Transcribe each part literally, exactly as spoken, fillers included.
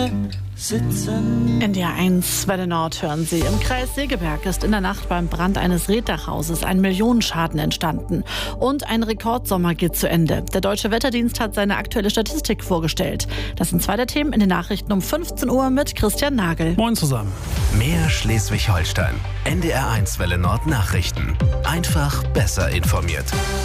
Sonne sitzen. N D R eins Welle Nord hören Sie. Im Kreis Segeberg ist in der Nacht beim Brand eines Reetdachhauses ein Millionenschaden entstanden. Und ein Rekordsommer geht zu Ende. Der Deutsche Wetterdienst hat seine aktuelle Statistik vorgestellt. Das sind zwei der Themen in den Nachrichten um fünfzehn Uhr mit Christian Nagel. Moin zusammen. Mehr Schleswig-Holstein. N D R eins Welle Nord Nachrichten. Einfach besser informiert.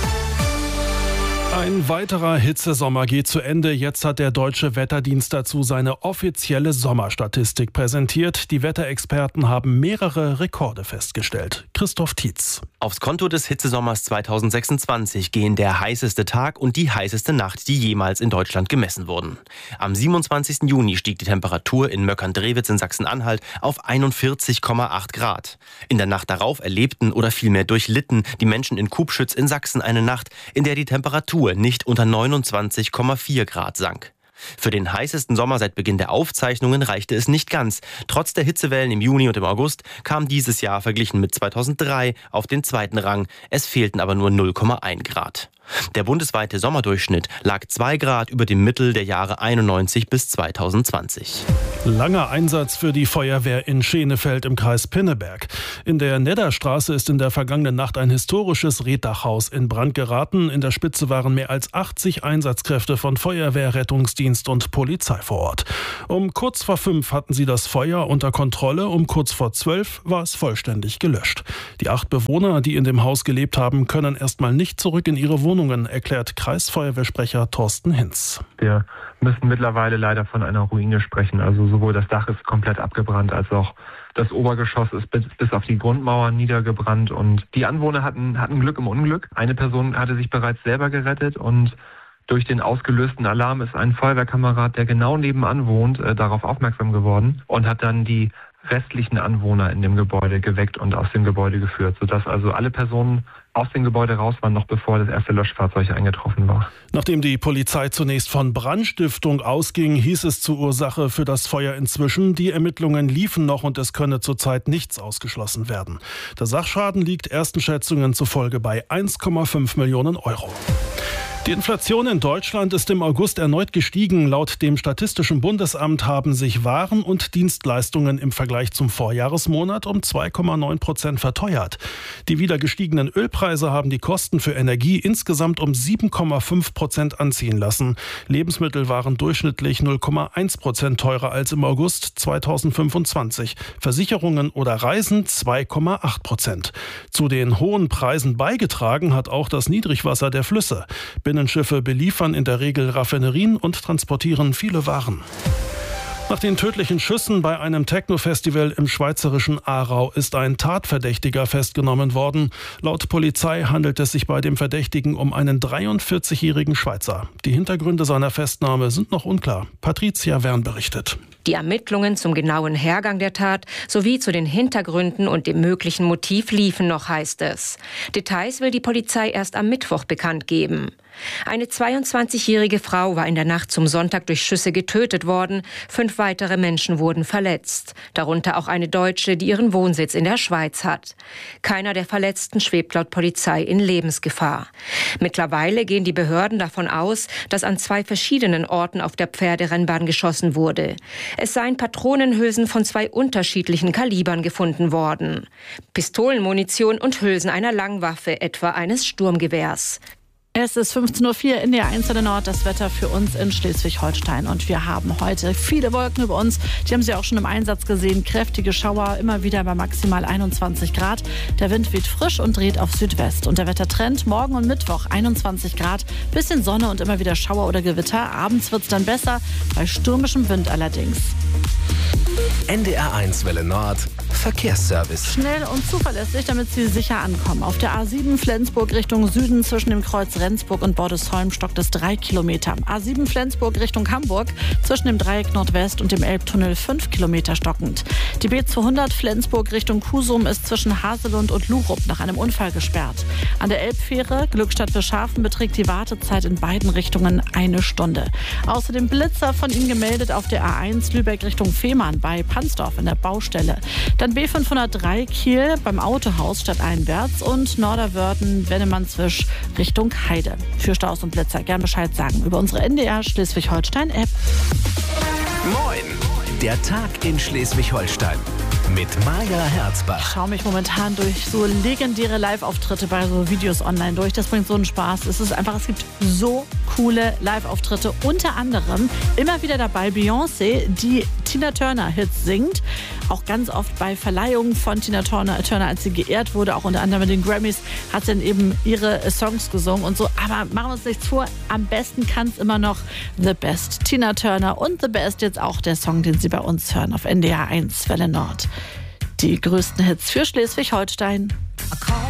Ein weiterer Hitzesommer geht zu Ende. Jetzt hat der Deutsche Wetterdienst dazu seine offizielle Sommerstatistik präsentiert. Die Wetterexperten haben mehrere Rekorde festgestellt. Christoph Tietz. Aufs Konto des Hitzesommers zweitausendsechsundzwanzig gehen der heißeste Tag und die heißeste Nacht, die jemals in Deutschland gemessen wurden. Am siebenundzwanzigsten Juni stieg die Temperatur in Möckern-Drewitz in Sachsen-Anhalt auf einundvierzig Komma acht Grad. In der Nacht darauf erlebten oder vielmehr durchlitten die Menschen in Kubschütz in Sachsen eine Nacht, in der die Temperatur nicht unter neunundzwanzig Komma vier Grad sank. Für den heißesten Sommer seit Beginn der Aufzeichnungen reichte es nicht ganz. Trotz der Hitzewellen im Juni und im August kam dieses Jahr verglichen mit zweitausenddrei auf den zweiten Rang. Es fehlten aber nur null Komma eins Grad. Der bundesweite Sommerdurchschnitt lag zwei Grad über dem Mittel der Jahre einundneunzig bis zweitausendzwanzig. Langer Einsatz für die Feuerwehr in Schenefeld im Kreis Pinneberg. In der Nedderstraße ist in der vergangenen Nacht ein historisches Reetdachhaus in Brand geraten. In der Spitze waren mehr als achtzig Einsatzkräfte von Feuerwehr, Rettungsdienst und Polizei vor Ort. Um kurz vor fünf hatten sie das Feuer unter Kontrolle. Um kurz vor zwölf war es vollständig gelöscht. Die acht Bewohner, die in dem Haus gelebt haben, können erstmal nicht zurück in ihre Wohnungen, erklärt Kreisfeuerwehrsprecher Thorsten Hinz. Wir müssen mittlerweile leider von einer Ruine sprechen. Also sowohl das Dach ist komplett abgebrannt, als auch das Obergeschoss ist bis, bis auf die Grundmauer niedergebrannt. Und die Anwohner hatten, hatten Glück im Unglück. Eine Person hatte sich bereits selber gerettet und durch den ausgelösten Alarm ist ein Feuerwehrkamerad, der genau nebenan wohnt, äh, darauf aufmerksam geworden und hat dann die restlichen Anwohner in dem Gebäude geweckt und aus dem Gebäude geführt, sodass also alle Personen aus dem Gebäude raus waren, noch bevor das erste Löschfahrzeug eingetroffen war. Nachdem die Polizei zunächst von Brandstiftung ausging, hieß es zur Ursache für das Feuer inzwischen, die Ermittlungen liefen noch und es könne zurzeit nichts ausgeschlossen werden. Der Sachschaden liegt ersten Schätzungen zufolge bei eins Komma fünf Millionen Euro. Die Inflation in Deutschland ist im August erneut gestiegen. Laut dem Statistischen Bundesamt haben sich Waren und Dienstleistungen im Vergleich zum Vorjahresmonat um zwei Komma neun Prozent verteuert. Die wieder gestiegenen Ölpreise haben die Kosten für Energie insgesamt um sieben Komma fünf Prozent anziehen lassen. Lebensmittel waren durchschnittlich null Komma eins Prozent teurer als im August zweitausendfünfundzwanzig. Versicherungen oder Reisen zwei Komma acht Prozent. Zu den hohen Preisen beigetragen hat auch das Niedrigwasser der Flüsse. Binnenschiffe beliefern in der Regel Raffinerien und transportieren viele Waren. Nach den tödlichen Schüssen bei einem Techno-Festival im schweizerischen Aarau ist ein Tatverdächtiger festgenommen worden. Laut Polizei handelt es sich bei dem Verdächtigen um einen dreiundvierzigjährigen Schweizer. Die Hintergründe seiner Festnahme sind noch unklar. Patricia Wern berichtet. Die Ermittlungen zum genauen Hergang der Tat sowie zu den Hintergründen und dem möglichen Motiv liefen noch, heißt es. Details will die Polizei erst am Mittwoch bekannt geben. Eine zweiundzwanzigjährige Frau war in der Nacht zum Sonntag durch Schüsse getötet worden. Fünf weitere Menschen wurden verletzt. Darunter auch eine Deutsche, die ihren Wohnsitz in der Schweiz hat. Keiner der Verletzten schwebt laut Polizei in Lebensgefahr. Mittlerweile gehen die Behörden davon aus, dass an zwei verschiedenen Orten auf der Pferderennbahn geschossen wurde. Es seien Patronenhülsen von zwei unterschiedlichen Kalibern gefunden worden. Pistolenmunition und Hülsen einer Langwaffe, etwa eines Sturmgewehrs. Es ist fünfzehn Uhr vier in der eins Welle Nord, das Wetter für uns in Schleswig-Holstein. Und wir haben heute viele Wolken über uns. Die haben Sie auch schon im Einsatz gesehen. Kräftige Schauer, immer wieder bei maximal einundzwanzig Grad. Der Wind weht frisch und dreht auf Südwest. Und der Wettertrend morgen und Mittwoch einundzwanzig Grad. Bisschen Sonne und immer wieder Schauer oder Gewitter. Abends wird es dann besser, bei stürmischem Wind allerdings. N D R eins Welle Nord Verkehrsservice. Schnell und zuverlässig, damit Sie sicher ankommen. Auf der A sieben Flensburg Richtung Süden zwischen dem Kreuz Rendsburg und Bordesholm stockt es drei Kilometer. A sieben Flensburg Richtung Hamburg zwischen dem Dreieck Nordwest und dem Elbtunnel fünf Kilometer stockend. Die B zweihundert Flensburg Richtung Husum ist zwischen Haselund und Lurup nach einem Unfall gesperrt. An der Elbfähre Glückstadt Bischhafen beträgt die Wartezeit in beiden Richtungen eine Stunde. Außerdem Blitzer von Ihnen gemeldet auf der A eins Lübeck Richtung Fehmarn bei Pansdorf in der Baustelle. Dann B fünfhundertdrei Kiel beim Autohaus stadteinwärts und Norderwörden-Wennemannswisch Richtung Heide. Für Staus und Blitzer gern Bescheid sagen über unsere N D R Schleswig-Holstein-App. Moin! Der Tag in Schleswig-Holstein mit Maja Herzbach. Ich schaue mich momentan durch so legendäre Live-Auftritte bei so Videos online durch. Das bringt so einen Spaß. Es ist einfach, es gibt so coole Live-Auftritte. Unter anderem immer wieder dabei Beyoncé, die Tina Turner-Hits singt. Auch ganz oft bei Verleihungen von Tina Turner, Turner, als sie geehrt wurde, auch unter anderem mit den Grammys, hat sie dann eben ihre Songs gesungen und so. Aber machen wir uns nichts vor, am besten kann es immer noch The Best. Tina Turner und The Best, jetzt auch der Song, den Sie bei uns hören auf N D R eins Welle Nord. Die größten Hits für Schleswig-Holstein.